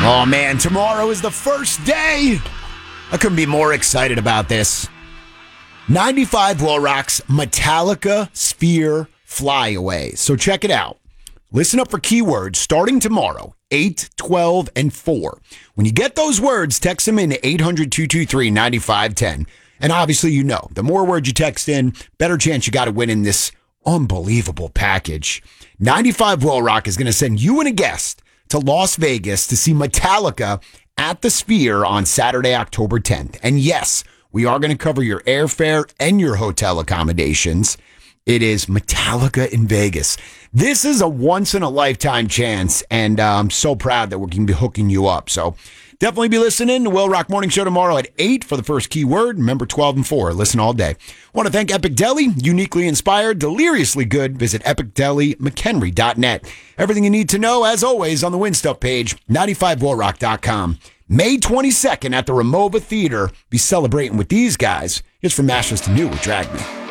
Oh, man, tomorrow is the first day. I couldn't be more excited about this. 95 Will Rock's Metallica Sphere Flyaway. So check it out. Listen up for keywords starting tomorrow, 8, 12, and 4. When you get those words, text them in to 800-223-9510. And obviously, you know, the more words you text in, better chance you got to win in this unbelievable package. 95 Will Rock is going to send you and a guest to Las Vegas to see Metallica at the Sphere on Saturday, October 10th. And yes, we are going to cover your airfare and your hotel accommodations. It is Metallica in Vegas. This is a once-in-a-lifetime chance, and I'm so proud that we're going to be hooking you up. So definitely be listening to Will Rock Morning Show tomorrow at 8 for the first keyword. Remember, 12 and 4. Listen all day. Want to thank Epic Deli. Uniquely inspired, deliriously good. Visit epicdelymchenry.net. Everything you need to know, as always, on the Win Stuff page, 95willrock.com. May 22nd at the Ramova Theater. Be celebrating with these guys. Here's from Masters to New with Drag Me.